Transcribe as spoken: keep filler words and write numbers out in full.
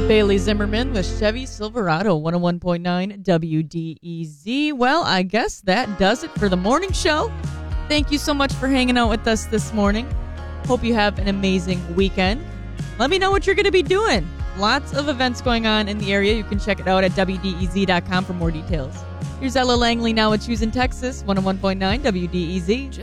Bailey Zimmerman with Chevy Silverado, one oh one point nine W D E Z. Well, I guess that does it for the morning show. Thank you so much for hanging out with us this morning. Hope you have an amazing weekend. Let me know what you're going to be doing. Lots of events going on in the area. You can check it out at W D E Z dot com for more details. Here's Ella Langley now with Choosing Texas, one oh one point nine W D E Z.